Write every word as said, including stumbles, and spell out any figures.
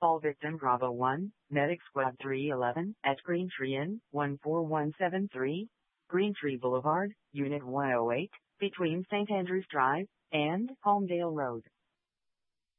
Call victim Bravo one, Medic Squad three eleven, at Greentree Inn, one four one seven three, Greentree Boulevard, Unit one oh eight, between Saint Andrews Drive and Palmdale Road.